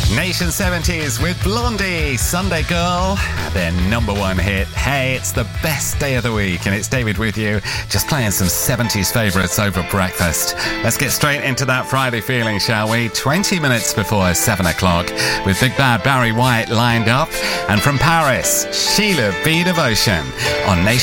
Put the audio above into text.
Nation 70s with Blondie, Sunday Girl, their number one hit. Hey, it's the best day of the week, and it's David with you, just playing some 70s favourites over breakfast. Let's get straight into that Friday feeling, shall we? 20 minutes before 7 o'clock, with Big Bad Barry White lined up, and from Paris, Sheila B. Devotion on Nation.